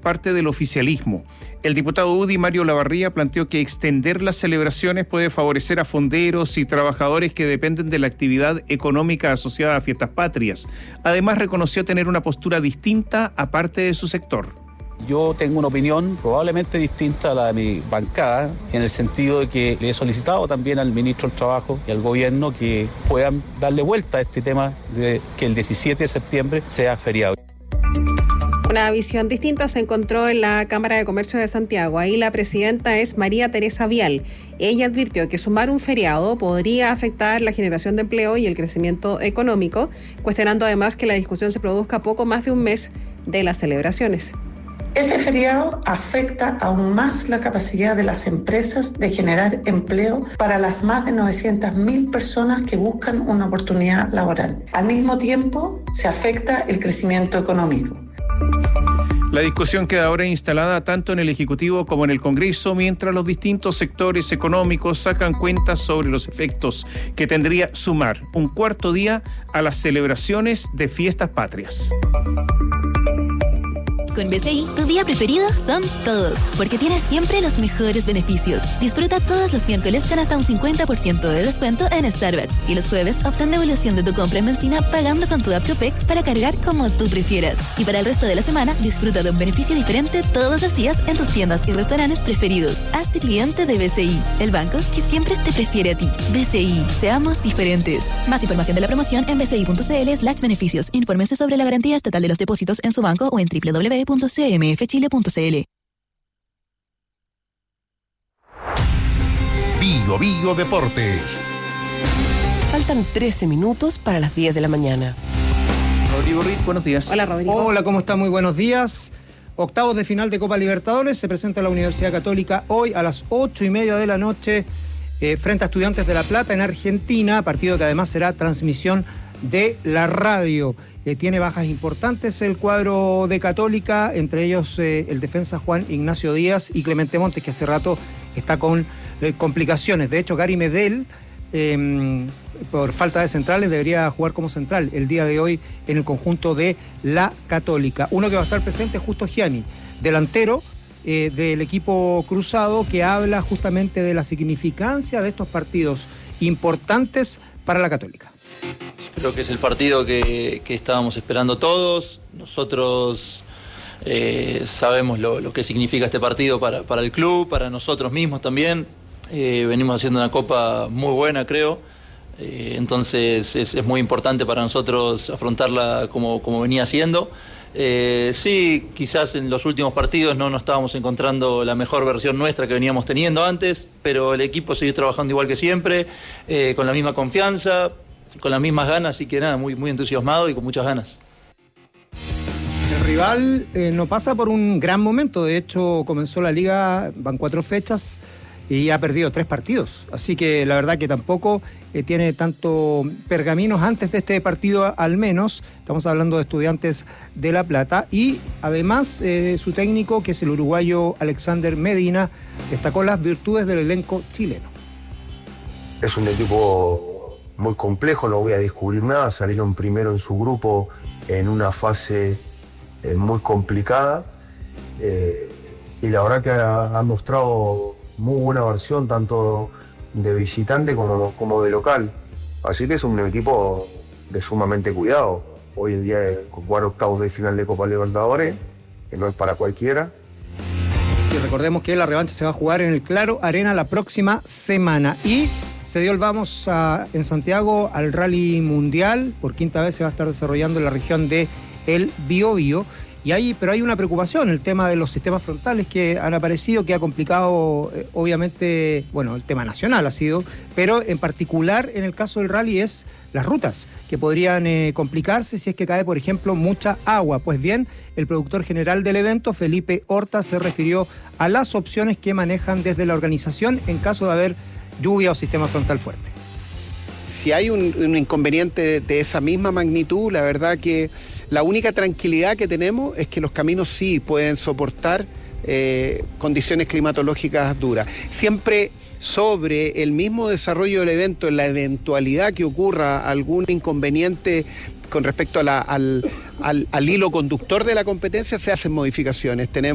parte del oficialismo. El diputado UDI, Mario Lavarría, planteó que extender las celebraciones puede favorecer a fonderos y trabajadores que dependen de la actividad económica asociada a fiestas patrias. Además, reconoció tener una postura distinta aparte de su sector. Yo tengo una opinión probablemente distinta a la de mi bancada, en el sentido de que le he solicitado también al ministro del Trabajo y al gobierno que puedan darle vuelta a este tema de que el 17 de septiembre sea feriado. Una visión distinta se encontró en la Cámara de Comercio de Santiago. Ahí la presidenta es María Teresa Vial. Ella advirtió que sumar un feriado podría afectar la generación de empleo y el crecimiento económico, cuestionando además que la discusión se produzca poco más de un mes de las celebraciones. Ese feriado afecta aún más la capacidad de las empresas de generar empleo para las más de 900.000 personas que buscan una oportunidad laboral. Al mismo tiempo, se afecta el crecimiento económico. La discusión queda ahora instalada tanto en el Ejecutivo como en el Congreso, mientras los distintos sectores económicos sacan cuentas sobre los efectos que tendría sumar un cuarto día a las celebraciones de fiestas patrias. Con BCI, tu día preferido son todos, porque tienes siempre los mejores beneficios. Disfruta todos los miércoles con hasta un 50% de descuento en Starbucks. Y los jueves obtén devolución de tu compra en benzina pagando con tu app Copec para cargar como tú prefieras. Y para el resto de la semana, disfruta de un beneficio diferente todos los días en tus tiendas y restaurantes preferidos. Hazte cliente de BCI, el banco que siempre te prefiere a ti. BCI, seamos diferentes. Más información de la promoción en bci.cl/beneficios. Infórmense sobre la garantía estatal de los depósitos en su banco o en www.cmfchile.cl. Bio Bio Deportes. Faltan 13 minutos para las 10 de la mañana. Rodrigo Ritt, buenos días. Hola, Rodrigo. Hola, ¿cómo está? Muy buenos días. Octavos de final de Copa Libertadores. Se presenta la Universidad Católica hoy a las 8:30 de la noche frente a Estudiantes de La Plata en Argentina. Partido que además será transmisión de la radio. Tiene bajas importantes el cuadro de Católica, entre ellos el defensa Juan Ignacio Díaz y Clemente Montes, que hace rato está con complicaciones. De hecho, Gary Medel, por falta de centrales, debería jugar como central el día de hoy en el conjunto de la Católica. Uno que va a estar presente es Justo Gianni, delantero del equipo cruzado, que habla justamente de la significancia de estos partidos importantes para la Católica. Creo que es el partido que estábamos esperando todos. Nosotros sabemos lo que significa este partido para el club, para nosotros mismos también. Venimos haciendo una copa muy buena, creo. Entonces es muy importante para nosotros afrontarla como venía haciendo. Sí, quizás en los últimos partidos no estábamos encontrando la mejor versión nuestra que veníamos teniendo antes, pero el equipo sigue trabajando igual que siempre, con la misma confianza, con las mismas ganas, así que nada, muy entusiasmado y con muchas ganas. El rival no pasa por un gran momento. De hecho, comenzó la liga, van 4 fechas y ha perdido 3 partidos. Así que la verdad que tampoco tiene tanto pergaminos antes de este partido, al menos. Estamos hablando de Estudiantes de La Plata. Y además su técnico, que es el uruguayo Alexander Medina, destacó las virtudes del elenco chileno. Es un equipo muy complejo, no voy a descubrir nada. Salieron primero en su grupo en una fase muy complicada y la verdad que han mostrado muy buena versión tanto de visitante como de local, así que es un equipo de sumamente cuidado. Hoy en día jugar octavos de final de Copa Libertadores, que no es para cualquiera. Sí, recordemos que la revancha se va a jugar en el Claro Arena la próxima semana. Y se dio el vamos en Santiago al Rally Mundial. Por quinta vez se va a estar desarrollando en la región de El Biobío. Pero hay una preocupación, el tema de los sistemas frontales que han aparecido, que ha complicado, obviamente, bueno, el tema nacional ha sido, pero en particular en el caso del rally es las rutas, que podrían complicarse si es que cae, por ejemplo, mucha agua. Pues bien, el productor general del evento, Felipe Horta, se refirió a las opciones que manejan desde la organización en caso de haber lluvia o sistema frontal fuerte. Si hay un inconveniente de esa misma magnitud, la verdad que la única tranquilidad que tenemos es que los caminos sí pueden soportar condiciones climatológicas duras. Siempre sobre el mismo desarrollo del evento, en la eventualidad que ocurra algún inconveniente con respecto al hilo conductor de la competencia, se hacen modificaciones.